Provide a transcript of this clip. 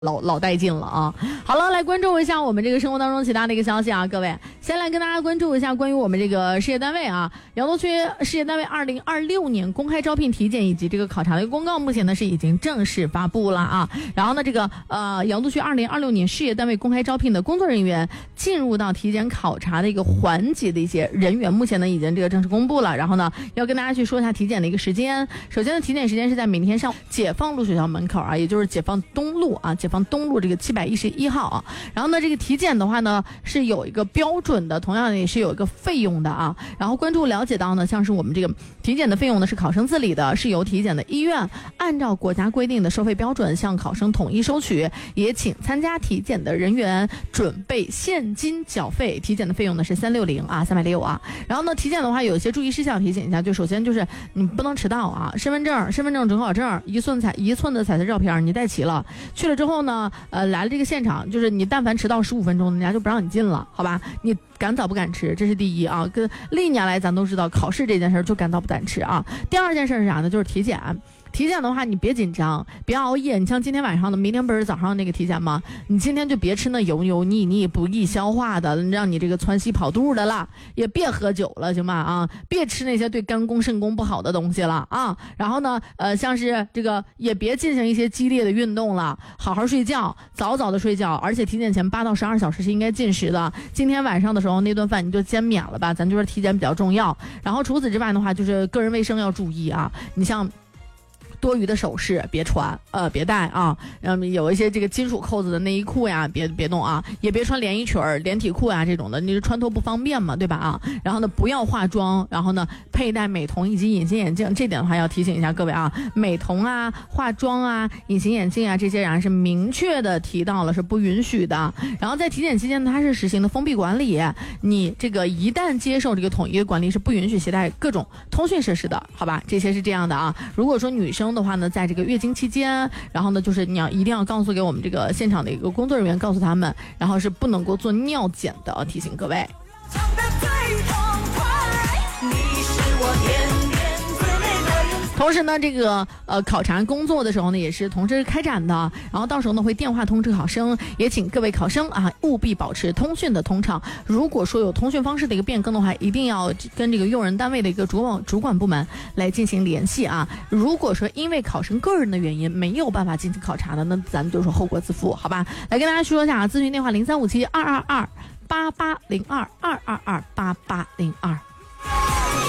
老带劲了啊！好了，来关注一下我们这个生活当中其他的一个消息啊，各位，先来跟大家关注一下关于我们这个事业单位啊，阳东区事业单位2026年公开招聘体检以及这个考察的一个公告，目前呢是已经正式发布了啊。然后呢，这个阳东区2026年事业单位公开招聘的工作人员进入到体检考察的一个环节的一些人员，目前呢已经这个正式公布了。然后呢，要跟大家去说一下体检的一个时间。首先呢，体检时间是在每天上午解放路学校门口啊，也就是解放东路啊，解放东路这个711号啊。然后呢，这个体检的话呢是有一个标准的，同样也是有一个费用的啊。然后关注了解到呢，像是我们这个体检的费用呢是考生自理的，是由体检的医院按照国家规定的收费标准向考生统一收取，也请参加体检的人员准备现金缴费。体检的费用呢是360啊，360啊。然后呢，体检的话有一些注意事项提醒一下，就首先就是你不能迟到啊，身份证、准考证、1寸的彩色照片你带齐了，去了之后呢，来了这个现场，就是你但凡迟到15分钟，人家就不让你进了，好吧？你赶早不赶迟，这是第一啊。跟历年来咱都知道，考试这件事就赶早不赶迟啊。第二件事是啥呢？就是体检。体检的话，你别紧张，别熬夜。你像今天晚上的，明天不是早上那个体检吗？你今天就别吃那油腻不易消化的，让你这个窜稀跑肚的了。也别喝酒了，行吧？啊，别吃那些对肝功肾功不好的东西了啊。然后呢，像是这个也别进行一些激烈的运动了，好好睡觉，早早的睡觉。而且体检前8到12小时是应该进食的。今天晚上的时候那顿饭你就先免了吧，咱就是体检比较重要。然后除此之外的话，就是个人卫生要注意啊。你像多余的首饰别穿，别戴啊。有一些这个金属扣子的内衣裤呀，别弄啊，也别穿连衣裙、连体裤呀这种的，你穿脱不方便嘛，对吧啊？然后呢，不要化妆，然后呢，佩戴美瞳以及隐形眼镜，这点的话要提醒一下各位啊，美瞳啊、化妆啊、隐形眼镜啊这些是明确的提到了是不允许的。然后在体检期间呢，它是实行的封闭管理，你这个一旦接受这个统一的管理，是不允许携带各种通讯设施的，好吧？这些是这样的啊。如果说女生的话呢，在这个月经期间，然后呢，就是你一定要告诉给我们这个现场的一个工作人员，告诉他们，然后是不能够做尿检的，提醒各位。同时呢，这个考察工作的时候呢，也是同时开展的，然后到时候呢会电话通知考生，也请各位考生啊务必保持通讯的通畅。如果说有通讯方式的一个变更的话，一定要跟这个用人单位的一个主管部门来进行联系啊。如果说因为考生个人的原因没有办法进行考察的，那咱就说后果自负，好吧？来跟大家说一下啊，咨询电话035722288202228802。